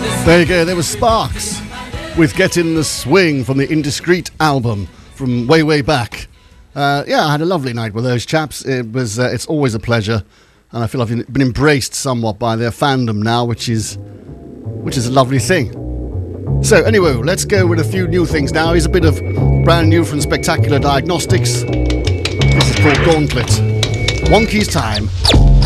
There you go, there was Sparks with Get in the Swing from the Indiscreet album from way, way back. Yeah, I had a lovely night with those chaps. It's always a pleasure, and I feel I've been embraced somewhat by their fandom now, which is a lovely thing. So anyway, let's go with a few new things now. Here's a bit of brand new from Spectacular Diagnostics. This is called Gauntlet. One Key's Time.